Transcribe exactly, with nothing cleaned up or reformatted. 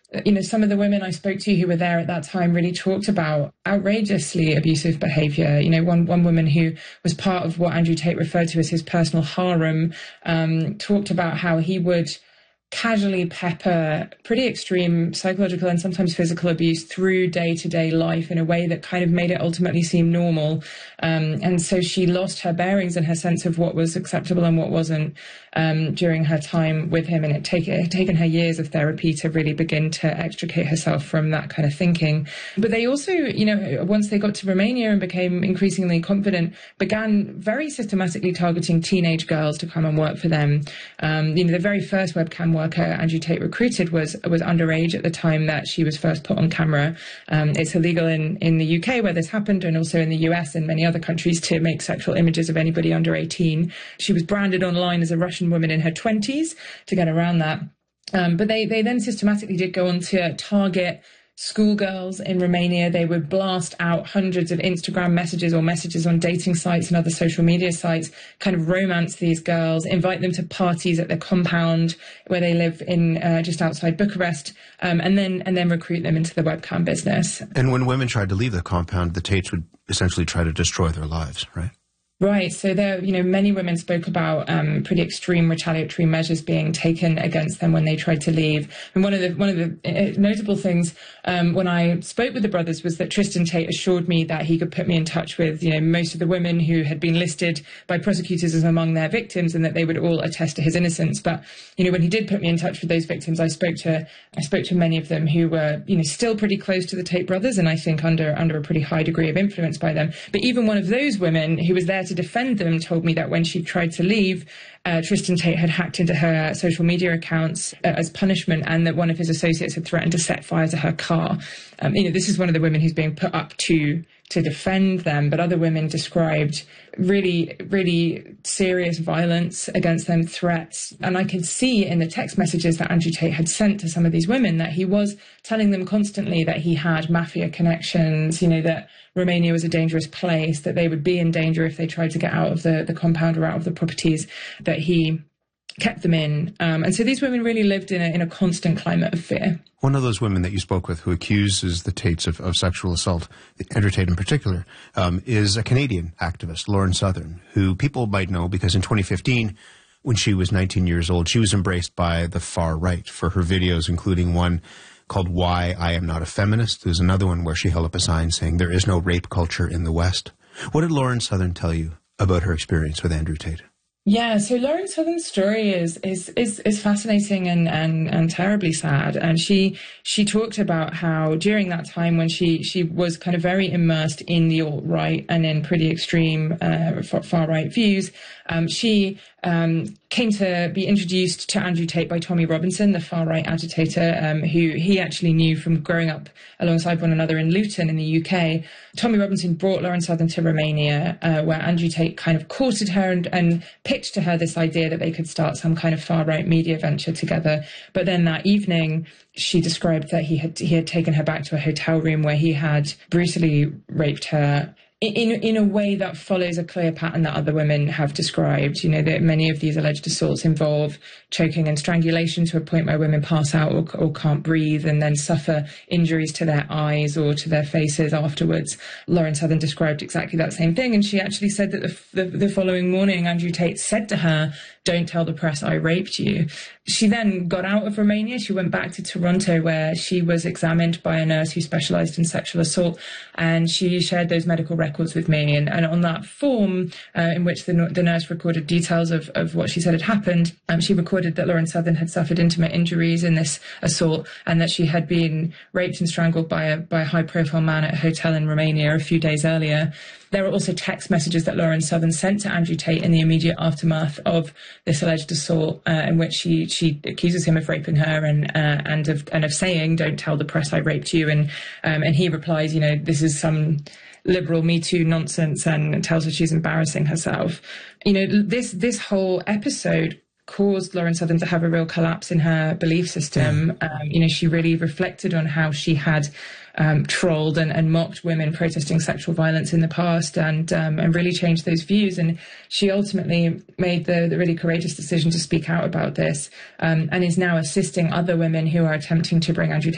you know, some of the women I spoke to who were there at that time really talked about outrageously abusive behaviour. You know, one one woman who was part of what Andrew Tate referred to as his personal harem um, talked about how he would casually pepper pretty extreme psychological and sometimes physical abuse through day-to-day life in a way that kind of made it ultimately seem normal. Um, and so she lost her bearings and her sense of what was acceptable and what wasn't um, during her time with him. And it, take, it had taken her years of therapy to really begin to extricate herself from that kind of thinking. But they also, you know, once they got to Romania and became increasingly confident, began very systematically targeting teenage girls to come and work for them. Um, you know, the very first webcam worker Andrew Tate recruited was was underage at the time that she was first put on camera. Um, it's illegal in, in the U K where this happened, and also in the U S and many other countries, to make sexual images of anybody under eighteen. She was branded online as a Russian woman in her twenties to get around that. Um, but they, they then systematically did go on to target schoolgirls in Romania. They would blast out hundreds of Instagram messages or messages on dating sites and other social media sites, kind of romance these girls, invite them to parties at their compound where they live in uh, just outside Bucharest, um, and then and then recruit them into the webcam business. And when women tried to leave the compound, the Tates would essentially try to destroy their lives, right? Right. So there, you know, many women spoke about um, pretty extreme retaliatory measures being taken against them when they tried to leave. And one of the one of the notable things um, when I spoke with the brothers was that Tristan Tate assured me that he could put me in touch with, you know, most of the women who had been listed by prosecutors as among their victims, and that they would all attest to his innocence. But you know, when he did put me in touch with those victims, I spoke to I spoke to many of them who were, you know, still pretty close to the Tate brothers, and I think under under a pretty high degree of influence by them. But even one of those women who was there to defend them told me that when she tried to leave, uh, Tristan Tate had hacked into her social media accounts uh, as punishment, and that one of his associates had threatened to set fire to her car. Um, you know, this is one of the women who's being put up to to defend them, but other women described really, really serious violence against them, threats. And I could see in the text messages that Andrew Tate had sent to some of these women that he was telling them constantly that he had mafia connections, you know, that Romania was a dangerous place, that they would be in danger if they tried to get out of the, the compound or out of the properties that he kept them in. Um, and so these women really lived in a, in a constant climate of fear. One of those women that you spoke with who accuses the Tates of, of sexual assault, Andrew Tate in particular, um, is a Canadian activist, Lauren Southern, who people might know because in twenty fifteen, when she was nineteen years old, she was embraced by the far right for her videos, including one called Why I Am Not a Feminist. There's another one where she held up a sign saying there is no rape culture in the West. What did Lauren Southern tell you about her experience with Andrew Tate? Yeah, so Lauren Southern's story is is is, is fascinating and, and, and terribly sad. And she she talked about how during that time when she, she was kind of very immersed in the alt-right and in pretty extreme uh, far-right views, um, she um, came to be introduced to Andrew Tate by Tommy Robinson, the far-right agitator, um, who he actually knew from growing up alongside one another in Luton in the U K. Tommy Robinson brought Lauren Southern to Romania, uh, where Andrew Tate kind of courted her and, and pitched to her this idea that they could start some kind of far-right media venture together. But then that evening, she described that he had he had taken her back to a hotel room where he had brutally raped her in in a way that follows a clear pattern that other women have described. You know, that many of these alleged assaults involve choking and strangulation to a point where women pass out or, or can't breathe and then suffer injuries to their eyes or to their faces afterwards. Lauren Southern described exactly that same thing, and she actually said that the, the, the following morning Andrew Tate said to her, "Don't tell the press I raped you." She then got out of Romania. She went back to Toronto, where she was examined by a nurse who specialised in sexual assault, and she shared those medical records with me. And, and on that form, uh, in which the, the nurse recorded details of, of what she said had happened, um, she recorded that Lauren Southern had suffered intimate injuries in this assault, and that she had been raped and strangled by a, by a high-profile man at a hotel in Romania a few days earlier. There were also text messages that Lauren Southern sent to Andrew Tate in the immediate aftermath of this alleged assault, uh, in which she she accuses him of raping her and uh, and of and of saying, "Don't tell the press I raped you." And um, and he replies, you know, this is some liberal Me Too nonsense, and tells her she's embarrassing herself. You know, this this whole episode caused Lauren Southern to have a real collapse in her belief system. Um, you know, she really reflected on how she had um, trolled and, and mocked women protesting sexual violence in the past, and um, and really changed those views. And she ultimately made the, the really courageous decision to speak out about this, um, and is now assisting other women who are attempting to bring Andrew Tate